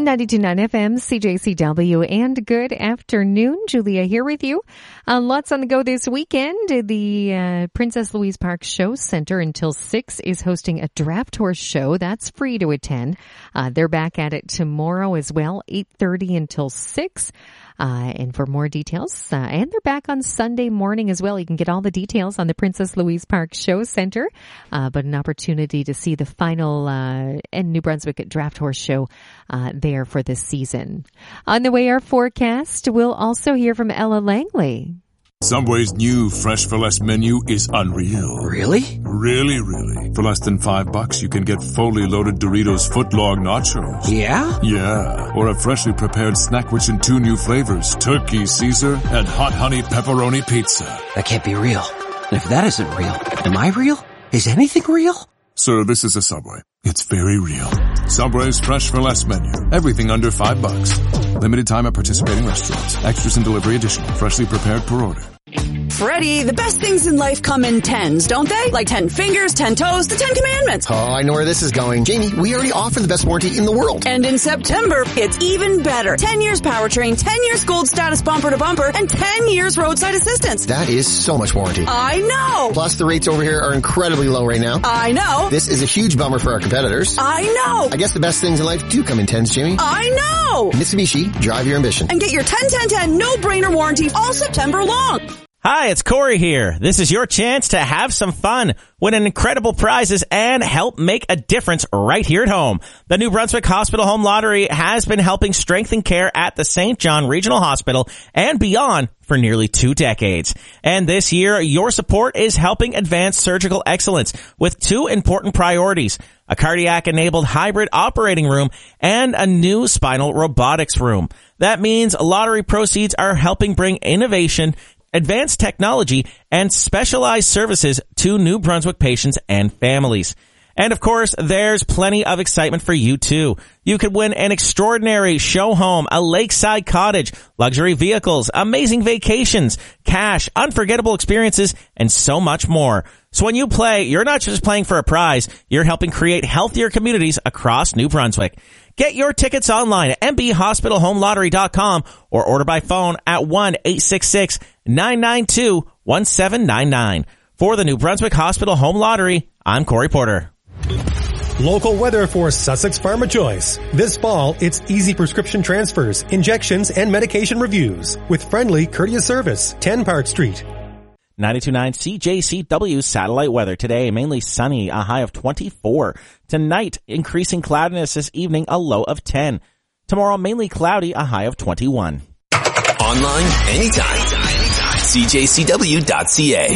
92.9 FM, CJCW, and good afternoon. Julia here with you. Lots on the go this weekend. The Princess Louise Park Show Center until 6 is hosting a draft horse show. That's free to attend. They're back at it tomorrow as well, 8:30 until 6. And for more details, and they're back on Sunday morning as well. You can get all the details on the Princess Louise Park Show Center, but an opportunity to see the final New Brunswick Draft Horse Show there for this season. On the way, our forecast, we'll also hear from Ella Langley. Subway's new Fresh for Less menu is unreal. Really? Really. For less than $5, you can get fully loaded Doritos footlong nachos. Yeah? Yeah. Or a freshly prepared snack rich in 2 new flavors, Turkey Caesar and Hot Honey Pepperoni Pizza. That can't be real. And if that isn't real, am I real? Is anything real? Sir, this is a Subway. It's very real. Subway's Fresh for Less menu. Everything under $5. Limited time at participating restaurants. Extras and delivery additional. Freshly prepared per order. Freddie, the best things in life come in 10s, don't they? Like 10 fingers, 10 toes, the 10 commandments. Oh, I know where this is going. Jamie, we already offer the best warranty in the world. And in September, it's even better. 10 years powertrain, 10 years gold status bumper to bumper, and 10 years roadside assistance. That is so much warranty. I know. Plus, the rates over here are incredibly low right now. I know. This is a huge bummer for our competitors. I know. I guess the best things in life do come in 10s, Jamie. I know. Mitsubishi, drive your ambition. And get your 10-10-10 no-brainer warranty all September long. Hi, it's Corey here. This is your chance to have some fun, win incredible prizes, and help make a difference right here at home. The New Brunswick Hospital Home Lottery has been helping strengthen care at the St. John Regional Hospital and beyond for nearly 2 decades. And this year, your support is helping advance surgical excellence with 2 important priorities: a cardiac-enabled hybrid operating room and a new spinal robotics room. That means lottery proceeds are helping bring innovation, advanced technology, and specialized services to New Brunswick patients and families. And of course, there's plenty of excitement for you too. You could win an extraordinary show home, a lakeside cottage, luxury vehicles, amazing vacations, cash, unforgettable experiences, and so much more. So when you play, you're not just playing for a prize, you're helping create healthier communities across New Brunswick. Get your tickets online at mbhospitalhomelottery.com or order by phone at 1-866-992-1799. For the New Brunswick Hospital Home Lottery, I'm Corey Porter. Local weather for Sussex Pharma Choice. This fall, it's easy prescription transfers, injections, and medication reviews with friendly, courteous service. 10 Park Street. 92.9 CJCW satellite weather. Today, mainly sunny, a high of 24. Tonight, increasing cloudiness this evening, a low of 10. Tomorrow, mainly cloudy, a high of 21. Online, anytime. CJCW.ca.